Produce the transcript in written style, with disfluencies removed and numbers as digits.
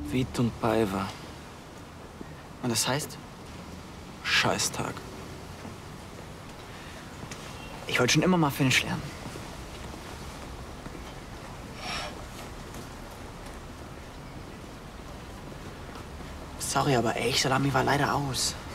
Vit und Paiva. Und das heißt? Scheißtag. Ich wollte schon immer mal Finnisch lernen. Sorry, aber Salami war leider aus.